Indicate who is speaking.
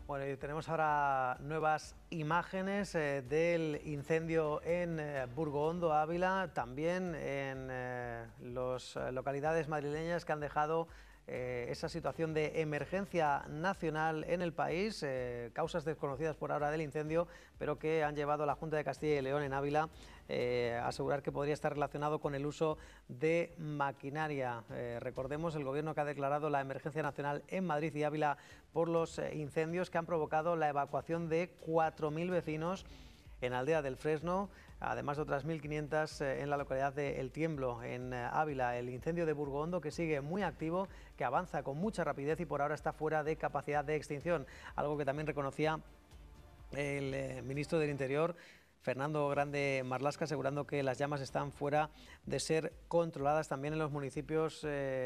Speaker 1: Bueno, y tenemos ahora nuevas imágenes del incendio en Burgo-Ondo, Ávila, también en las localidades madrileñas que han dejado esa situación de emergencia nacional en el país, causas desconocidas por ahora del incendio, pero que han llevado a la Junta de Castilla y León en Ávila a asegurar que podría estar relacionado con el uso de maquinaria. Recordemos el gobierno que ha declarado la emergencia nacional en Madrid y Ávila por los incendios que han provocado la evacuación de 4.000 vecinos en Aldea del Fresno, además de otras 1.500 en la localidad de El Tiemblo, en Ávila. El incendio de Burgo-Ondo, que sigue muy activo, que avanza con mucha rapidez y por ahora está fuera de capacidad de extinción, algo que también reconocía el ministro del Interior, Fernando Grande Marlaska, asegurando que las llamas están fuera de ser controladas también en los municipios